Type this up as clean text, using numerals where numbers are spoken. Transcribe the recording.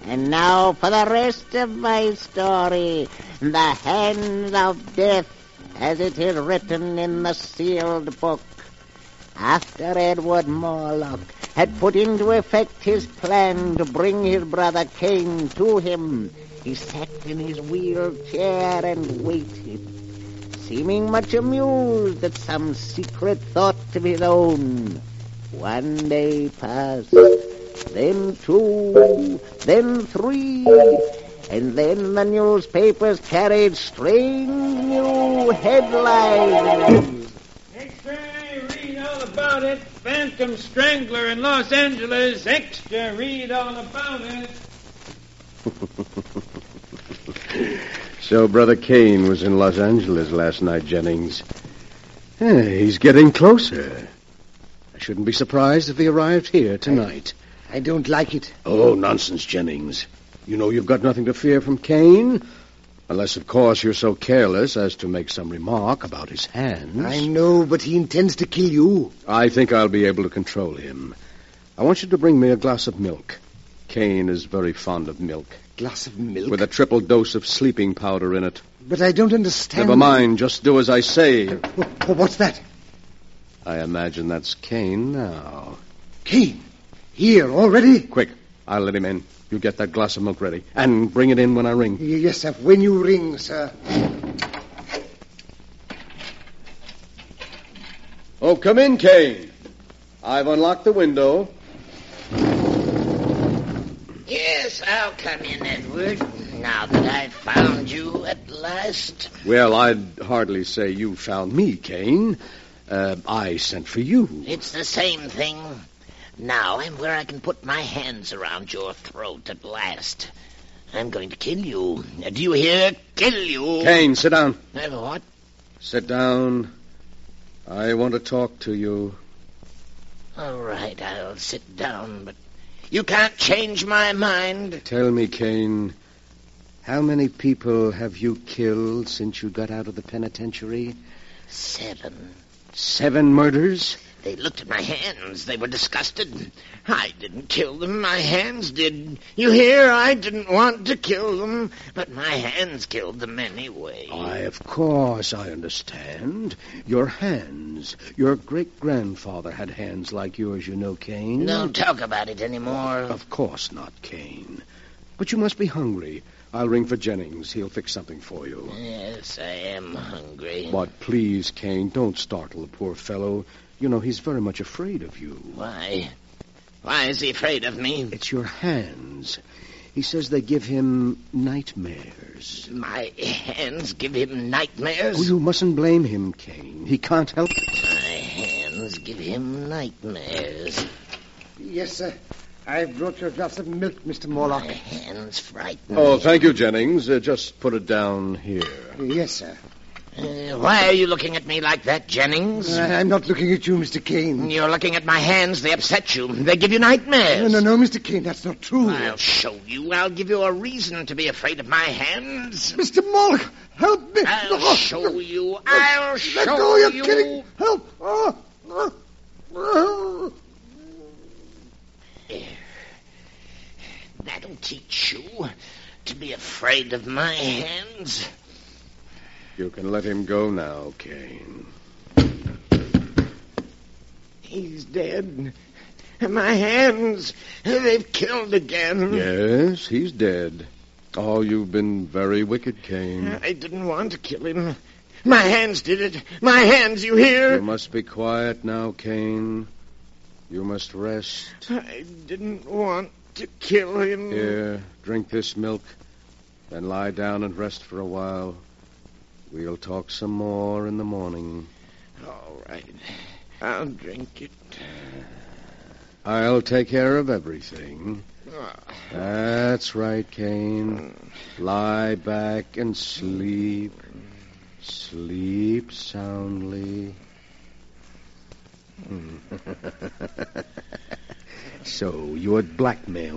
And now for the rest of my story. The Hands of Death, as it is written in the sealed book. After Edward Morlock had put into effect his plan to bring his brother Cain to him, he sat in his wheelchair and waited, seeming much amused at some secret thought of his own. One day passed, then 2, then 3, and then the newspapers carried strange new headlines. Extra, read all about it. Phantom Strangler in Los Angeles. Extra, read all about it. So Brother Cain was in Los Angeles last night, Jennings. He's getting closer. I shouldn't be surprised if he arrived here tonight. I don't like it. Oh, nonsense, Jennings. You know you've got nothing to fear from Cain. Unless, of course, you're so careless as to make some remark about his hands. I know, but he intends to kill you. I think I'll be able to control him. I want you to bring me a glass of milk. Cain is very fond of milk. Glass of milk? With a triple dose of sleeping powder in it. But I don't understand. Never mind. Just do as I say. What's that? I imagine that's Cain now. Cain? Here already? Quick. I'll let him in. You get that glass of milk ready. And bring it in when I ring. Yes, sir. When you ring, sir. Oh, come in, Cain. I've unlocked the window. Yes, I'll come in, Edward, now that I've found you at last. Well, I'd hardly say you found me, Cain. I sent for you. It's the same thing. Now I'm where I can put my hands around your throat at last. I'm going to kill you. Do you hear? Kill you. Cain, sit down. What? Sit down. I want to talk to you. All right, I'll sit down, but you can't change my mind. Tell me, Cain, how many people have you killed since you got out of the penitentiary? 7. 7 murders? They looked at my hands. They were disgusted. I didn't kill them. My hands did. You hear? I didn't want to kill them, but my hands killed them anyway. Why, of course, I understand. Your hands. Your great-grandfather had hands like yours, you know, Cain. Don't talk about it anymore. Of course not, Cain. But you must be hungry. I'll ring for Jennings. He'll fix something for you. Yes, I am hungry. But please, Cain, don't startle the poor fellow. You know, he's very much afraid of you. Why? Why is he afraid of me? It's your hands. He says they give him nightmares. My hands give him nightmares? Oh, you mustn't blame him, Cain. He can't help it. My hands give him nightmares. Yes, sir. I've brought you a glass of milk, Mr. Morlock. My hands frighten Oh, me. thank you, Jennings. Just put it down here. Yes, sir. Why are you looking at me like that, Jennings? I'm not looking at you, Mr. Cain. You're looking at my hands. They upset you. They give you nightmares. No, Mr. Cain, that's not true. I'll show you. I'll give you a reason to be afraid of my hands. Mr. Morlock, help me. I'll show you. I'll show Let go, you're you. kidding. Help. That'll teach you to be afraid of my hands. You can let him go now, Cain. He's dead. My hands, they've killed again. Yes, he's dead. Oh, you've been very wicked, Cain. I didn't want to kill him. My hands did it. My hands, you hear? You must be quiet now, Cain. You must rest. I didn't want to kill him. Here, drink this milk, then lie down and rest for a while. We'll talk some more in the morning. All right. I'll drink it. I'll take care of everything. That's right, Cain. Lie back and sleep. Sleep soundly. So, you would blackmail